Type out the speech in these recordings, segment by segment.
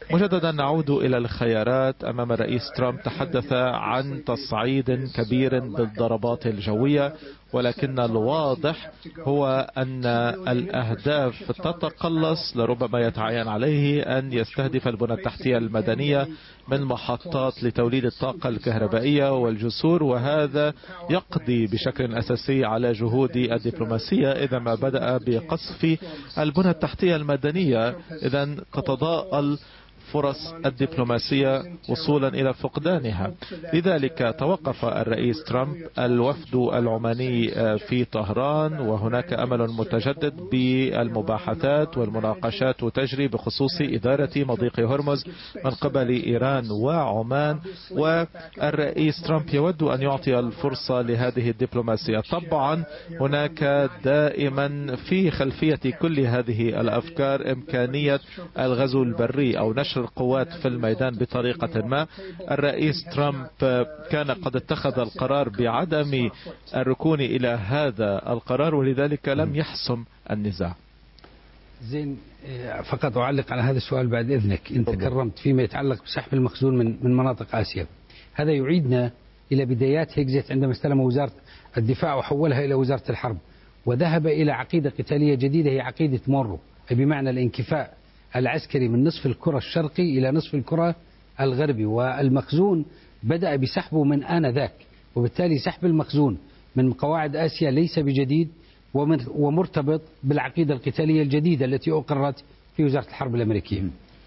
مجددا نعود إلى الخيارات أمام الرئيس ترامب. تحدث عن تصعيد كبير بالضربات الجوية، ولكن الواضح هو أن الأهداف تتقلص. لربما يتعين عليه أن يستهدف البنى التحتية المدنية من محطات لتوليد الطاقة الكهربائية والجسور، وهذا يقضي بشكل أساسي على جهود الدبلوماسية. إذا ما بدأ بقصف البنى التحتية المدنية، إذا تتضاءل فرص الدبلوماسية وصولا إلى فقدانها. لذلك توقف الرئيس ترامب الوفد العماني في طهران، وهناك أمل متجدد بالمباحثات والمناقشات تجري بخصوص إدارة مضيق هرمز من قبل إيران وعمان. والرئيس ترامب يود أن يعطي الفرصة لهذه الدبلوماسية. طبعا هناك دائما في خلفية كل هذه الأفكار إمكانية الغزو البري أو نشر القوات في الميدان بطريقة ما. الرئيس ترامب كان قد اتخذ القرار بعدم الركون إلى هذا القرار، ولذلك لم يحسم النزاع. زين، فقط أعلق على هذا السؤال بعد إذنك. أنت تكرمت فيما يتعلق بسحب المخزون من مناطق آسيا. هذا يعيدنا إلى بدايات هيكزيت عندما استلم وزارة الدفاع وحولها إلى وزارة الحرب، وذهب إلى عقيدة قتالية جديدة هي عقيدة مورو، أي بمعنى الانكفاء العسكري من نصف الكرة الشرقي إلى نصف الكرة الغربي. والمخزون بدأ بسحبه من آنذاك، وبالتالي سحب المخزون من قواعد آسيا ليس بجديد ومرتبط بالعقيدة القتالية الجديدة التي أقرت في وزارة الحرب الأمريكية.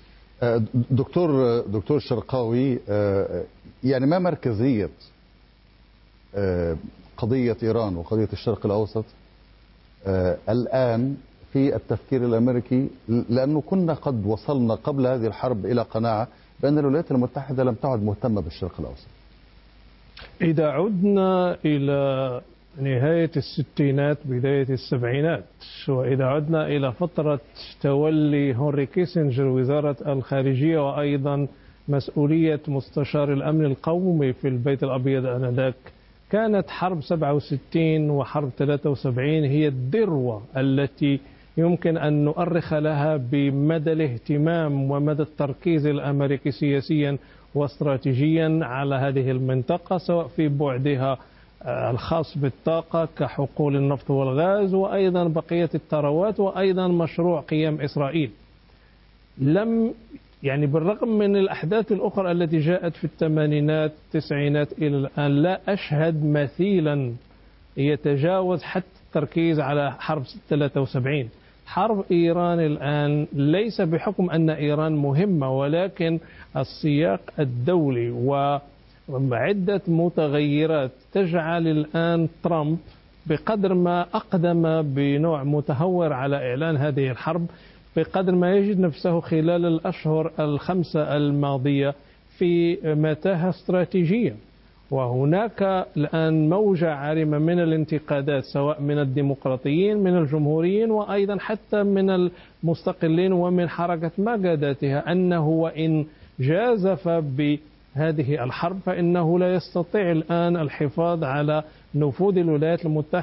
دكتور شرقاوي، يعني ما مركزية قضية إيران وقضية الشرق الأوسط الآن في التفكير الأمريكي؟ لأنه كنا قد وصلنا قبل هذه الحرب إلى قناعة بأن الولايات المتحدة لم تعد مهتمة بالشرق الأوسط. إذا عدنا إلى نهاية الستينات بداية السبعينات، وإذا عدنا إلى فترة تولي هنري كيسنجر وزارة الخارجية وأيضا مسؤولية مستشار الأمن القومي في البيت الأبيض آنذاك، كانت حرب 67 وحرب 73 هي الذروة التي يمكن أن نؤرخ لها بمدى الاهتمام ومدى التركيز الأمريكي سياسيا واستراتيجيا على هذه المنطقة، سواء في بعدها الخاص بالطاقة كحقول النفط والغاز، وأيضا بقية الثروات، وأيضا مشروع قيام إسرائيل. يعني بالرغم من الأحداث الأخرى التي جاءت في الثمانينات التسعينات إلى الآن، لا أشهد مثيلا يتجاوز حتى التركيز على حرب 73. حرب إيران الآن ليس بحكم أن إيران مهمة، ولكن السياق الدولي وعدة متغيرات تجعل الآن ترامب بقدر ما أقدم بنوع متهور على إعلان هذه الحرب، بقدر ما يجد نفسه خلال الأشهر الخمسة الماضية في متاهة استراتيجية. وهناك الآن موجة عارمة من الانتقادات، سواء من الديمقراطيين من الجمهوريين وأيضا حتى من المستقلين ومن حركة ما قادتها، أنه وإن جازف بهذه الحرب فإنه لا يستطيع الآن الحفاظ على نفوذ الولايات المتحدة